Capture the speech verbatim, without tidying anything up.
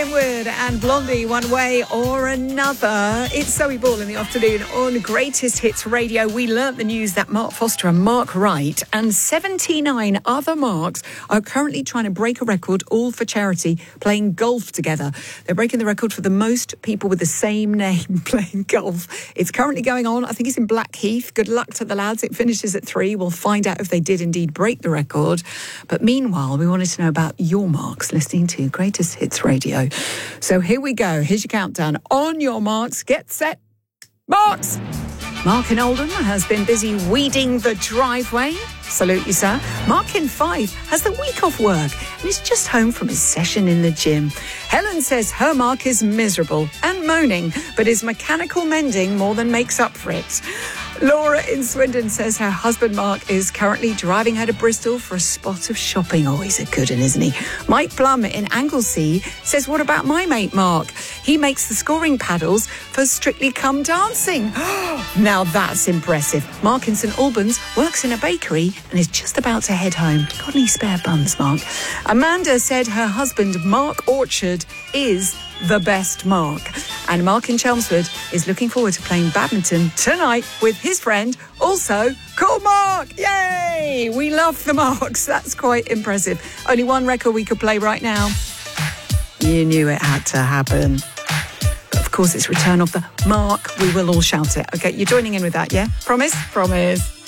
Winwood and Blondie, One Way or Another. It's Zoe Ball in the afternoon on Greatest Hits Radio. We learnt the news that Mark Foster and Mark Wright and seventy-nine other Marks are currently trying to break a record, all for charity, playing golf together. They're breaking the record for the most people with the same name playing golf. It's currently going on. I think it's in Blackheath. Good luck to the lads. It finishes at three. We'll find out if they did indeed break the record. But meanwhile, we wanted to know about your marks listening to Greatest Hits Radio. So here we go. Here's your countdown. On your marks, get set, marks! Mark in Oldham has been busy weeding the driveway. Salute you, sir. Mark in Fife has the week off work and is just home from his session in the gym. Helen says her Mark is miserable and moaning, but is mechanical mending more than makes up for it. Laura in Swindon says her husband Mark is currently driving her to Bristol for a spot of shopping. Oh, he's a good one, isn't he? Mike Plum in Anglesey says, what about my mate Mark? He makes the scoring paddles for Strictly Come Dancing. Now that's impressive. Mark in St Albans works in a bakery and is just about to head home. Got any spare buns, Mark? Amanda said her husband Mark Orchard is the best Mark. And Mark in Chelmsford is looking forward to playing badminton tonight with his friend, also called Mark. Yay! We love the Marks. That's quite impressive. Only one record we could play right now. You knew it had to happen. But of course, it's Return of the Mark. We will all shout it. Okay, you're joining in with that, yeah? Promise? Promise.